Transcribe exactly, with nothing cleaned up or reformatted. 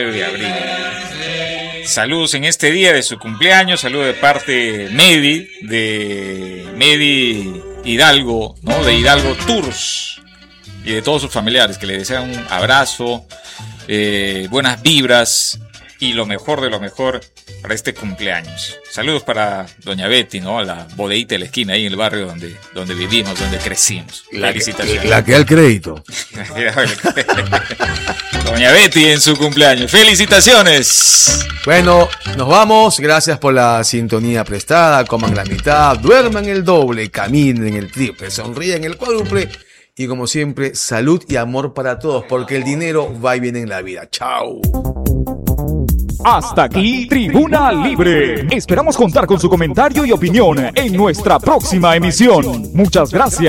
De abril. Saludos en este día de su cumpleaños, saludos de parte Medi, de Medi Hidalgo, ¿no? De Hidalgo Tours y de todos sus familiares, que le desean un abrazo, eh, buenas vibras y lo mejor de lo mejor para este cumpleaños. Saludos para doña Betty, ¿no? La bodeguita de la esquina ahí en el barrio donde, donde vivimos, donde crecimos. La Felicitaciones. Que, la que da el crédito. Doña Betty en su cumpleaños. ¡Felicitaciones! Bueno, nos vamos. Gracias por la sintonía prestada. Coman la mitad, duerman el doble, caminen el triple, sonríen el cuádruple. Y como siempre, salud y amor para todos, porque el dinero va y viene en la vida. ¡Chao! Hasta aquí, Tribuna Libre. Esperamos contar con su comentario y opinión en nuestra próxima emisión. Muchas gracias.